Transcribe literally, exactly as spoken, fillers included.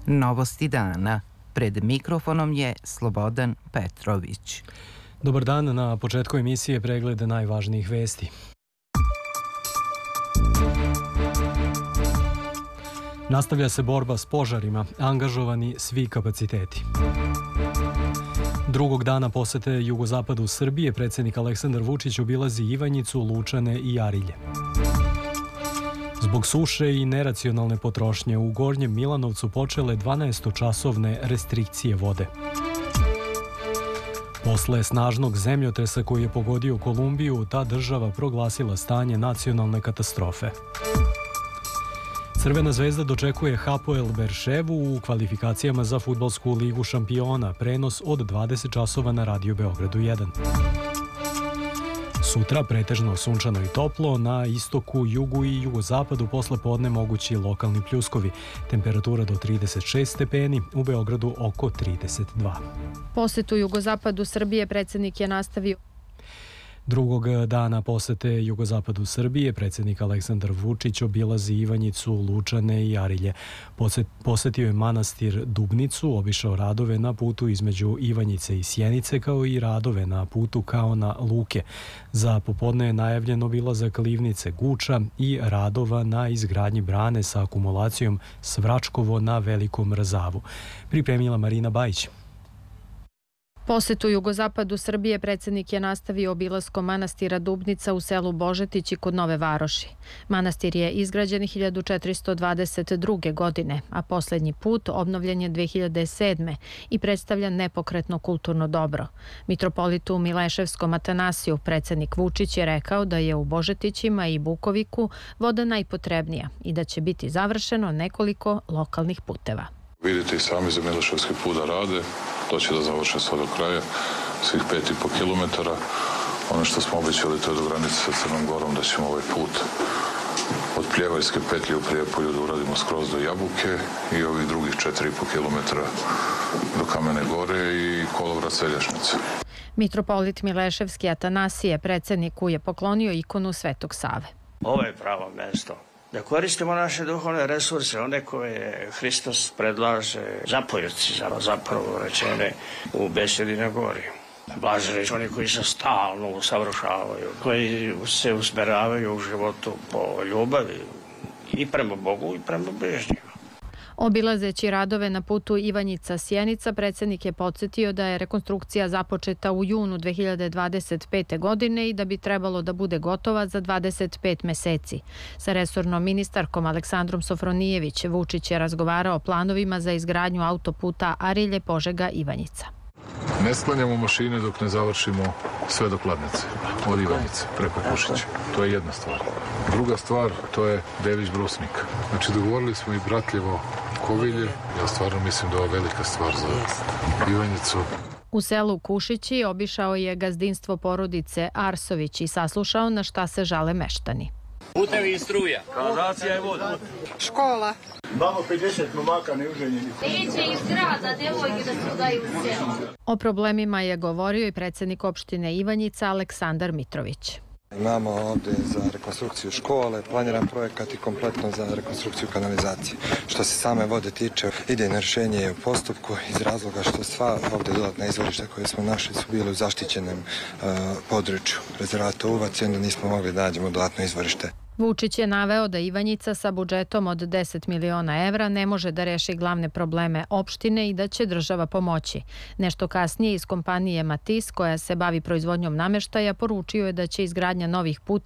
Novosti dana. Pred mikrofonom je Slobodan Petrović. Dobar dan, na početku emisije pregled najvažnijih vesti. Nastavlja se borba s požarima, angažovani svi kapaciteti. Drugog dana posete jugozapadu Srbije predsjednik Aleksandar Vučić obilazi Ivanjicu, Lučane i Arilje. Zbog suše i neracionalne potrošnje u Gornjem Milanovcu počele dvanaestočasovne restrikcije vode. Posle snažnog zemljotresa koji je pogodio Kolumbiju, ta država proglasila stanje nacionalne katastrofe. Crvena zvezda dočekuje Hapoel Berševu u kvalifikacijama za fudbalsku ligu šampiona, prenos od dvadeset časova na Radio Beogradu jedan. Sutra pretežno sunčano i toplo, na istoku, jugu i jugozapadu posle podne mogući lokalni pljuskovi. Temperatura do trideset šest stepeni, u Beogradu oko trideset dva. Posetu jugozapadu Srbije predsjednik je nastavio. Drugog dana posete jugozapadu Srbije predsjednik Aleksandar Vučić obilazi Ivanjicu, Lučane i Arilje. Posetio je manastir Dubnicu, obišao radove na putu između Ivanjice i Sjenice, kao i radove na putu kao na Luke. Za popodne je najavljen obilazak livnice Guča i radova na izgradnji brane sa akumulacijom Svračkovo na Velikom Rzavu. Pripremila Marina Bajić. Posetu jugozapadu Srbije predsjednik je nastavio obilaskom manastira Dubnica u selu Božetići kod Nove Varoši. Manastir je izgrađen hiljadu četiristo dvadeset druge. godine, a posljednji put obnovljen je dve hiljade sedme. i predstavlja nepokretno kulturno dobro. Mitropolitu Mileševskom Atanasiju predsjednik Vučić je rekao da je u Božetićima i Bukoviku voda najpotrebnija i da će biti završeno nekoliko lokalnih puteva. Vidite i sami za Mileševski put da rade, to će da završe sve do kraja, svih pet i po kilometara. Ono što smo obećali, to je do granice sa Crnom Gorom, da ćemo ovaj put od Pljevaljske petlje u Prijepolju da uradimo skroz do Jabuke i ovih drugih četiri i po kilometara do Kamene Gore i kolovrat Seljašnice. Mitropolit Mileševski Atanasije predsjedniku je poklonio ikonu Svetog Save. Ovo je pravo mesto da koristimo naše duhovne resurse, one koje Hristos predlaže zapojuci, zapravo rečene u besedi na gori. Blaženi oni koji se stalno usavršavaju, koji se usmeravaju u životu po ljubavi i prema Bogu i prema bližnjima. Obilazeći radove na putu Ivanjica-Sjenica, predsjednik je podsjetio da je rekonstrukcija započeta u junu dve hiljade dvadeset pete. godine i da bi trebalo da bude gotova za dvadeset pet meseci. Sa resornom ministarkom Aleksandrom Sofronijević Vučić je razgovarao o planovima za izgradnju autoputa Arilje-Požega-Ivanjica. Ne sklanjamo mašine dok ne završimo sve do Kladnice, od Ivanjice preko Pušića. To je jedna stvar. Druga stvar, to je Dević-Brusnik. Znači, dogovorili smo i Bratljevo Kovilje. Ja stvarno mislim da je ovo velika stvar za Ivanjicu. U selu Kušići obišao je gazdinstvo porodice Arsović i saslušao na šta se žale meštani. Putevi i struja, kanalizacija i voda. Škola. Imamo pedeset momaka neuženjenih. Neće iz grada, devojke da se udaju u selo. O problemima je govorio i predsjednik opštine Ivanjica Aleksandar Mitrović. Imamo ovdje za rekonstrukciju škole, planiran projekat i kompletno za rekonstrukciju kanalizacije. Što se same vode tiče, idejno rješenje je u postupku iz razloga što sva ovdje dodatna izvorišta koje smo našli su bili u zaštićenom uh, području rezervata Uvac i onda nismo mogli da nađemo dodatno izvorište. Vučić je naveo da Ivanjica sa budžetom od deset miliona evra ne može da reši glavne probleme opštine i da će država pomoći. Nešto kasnije iz kompanije Matis, koja se bavi proizvodnjom nameštaja, poručio je da će izgradnja novih puteva